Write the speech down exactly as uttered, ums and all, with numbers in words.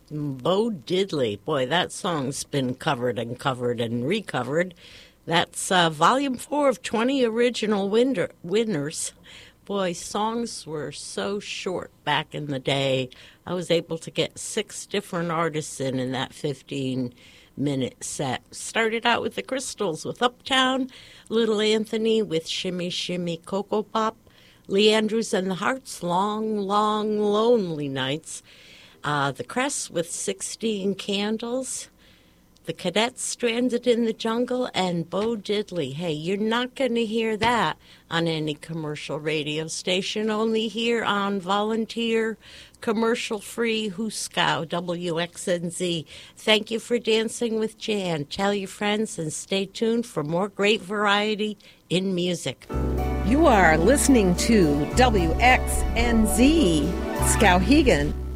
Bo Diddley. Boy, that song's been covered and covered and recovered. That's uh, volume four of twenty original winner- winners. Boy, songs were so short back in the day. I was able to get six different artists in in that fifteen-minute set. Started out with the Crystals with Uptown, Little Anthony with Shimmy Shimmy Cocoa Pop, Lee Andrews and the Hearts, Long, Long, Lonely Nights, uh, the Cress with sixteen Candles, the Cadets Stranded in the Jungle, and Bo Diddley. Hey, you're not going to hear that on any commercial radio station, only here on volunteer, commercial-free Hooskow, W X N Z. Thank you for dancing with Jan. Tell your friends and stay tuned for more great variety in music. You are listening to W X N Z, Skowhegan.